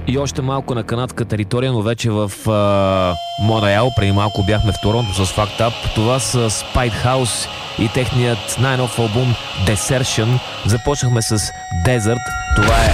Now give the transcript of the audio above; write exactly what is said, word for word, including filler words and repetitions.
И още малко на канадска територия, но вече в uh, Монреал. Преди малко бяхме в Торонто с Fact Up. Това са Spite House и техният най-нов албум Desertion. Започнахме с Desert. Това е